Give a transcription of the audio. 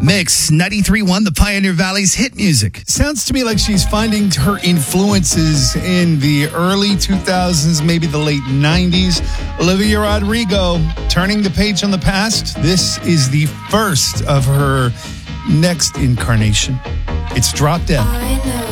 Mix 93.1, the Pioneer Valley's hit music. Sounds to me like she's finding her influences in the early 2000s, maybe the late 90s. Olivia Rodrigo, turning the page on the past. This is the first of her next incarnation. It's Drop Dead. I know